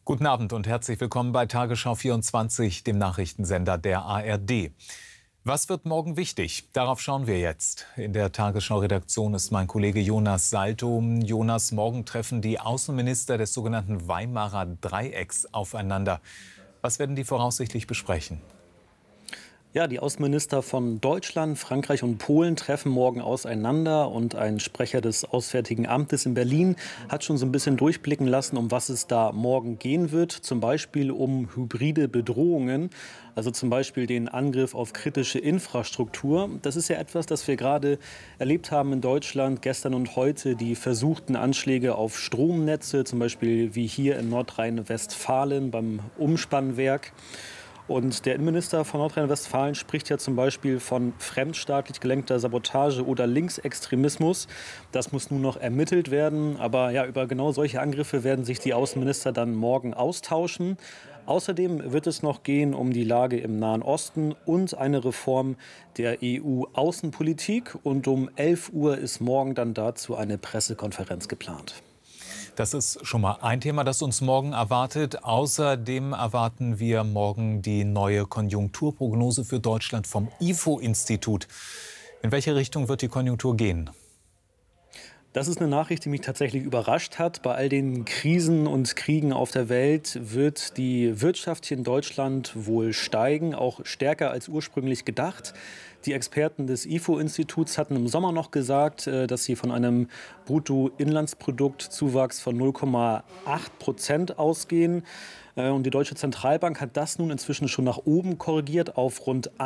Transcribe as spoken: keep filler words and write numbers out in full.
Guten Abend und herzlich willkommen bei Tagesschau vierundzwanzig, dem Nachrichtensender der A R D. Was wird morgen wichtig? Darauf schauen wir jetzt. In der Tagesschau-Redaktion ist mein Kollege Jonas Salto. Jonas, morgen treffen die Außenminister des sogenannten Weimarer Dreiecks aufeinander. Was werden die voraussichtlich besprechen? Ja, die Außenminister von Deutschland, Frankreich und Polen treffen morgen auseinander. Und ein Sprecher des Auswärtigen Amtes in Berlin hat schon so ein bisschen durchblicken lassen, um was es da morgen gehen wird. Zum Beispiel um hybride Bedrohungen, also zum Beispiel den Angriff auf kritische Infrastruktur. Das ist ja etwas, das wir gerade erlebt haben in Deutschland gestern und heute. Die versuchten Anschläge auf Stromnetze, zum Beispiel wie hier in Nordrhein-Westfalen beim Umspannwerk. Und der Innenminister von Nordrhein-Westfalen spricht ja zum Beispiel von fremdstaatlich gelenkter Sabotage oder Linksextremismus. Das muss nun noch ermittelt werden. Aber ja, über genau solche Angriffe werden sich die Außenminister dann morgen austauschen. Außerdem wird es noch gehen um die Lage im Nahen Osten und eine Reform der E U-Außenpolitik. Und um elf Uhr ist morgen dann dazu eine Pressekonferenz geplant. Das ist schon mal ein Thema, das uns morgen erwartet. Außerdem erwarten wir morgen die neue Konjunkturprognose für Deutschland vom I F O-Institut. In welche Richtung wird die Konjunktur gehen? Das ist eine Nachricht, die mich tatsächlich überrascht hat. Bei all den Krisen und Kriegen auf der Welt wird die Wirtschaft hier in Deutschland wohl steigen, auch stärker als ursprünglich gedacht. Die Experten des I F O-Instituts hatten im Sommer noch gesagt, dass sie von einem Bruttoinlandsproduktzuwachs von null Komma acht Prozent ausgehen. Und die Deutsche Zentralbank hat das nun inzwischen schon nach oben korrigiert auf rund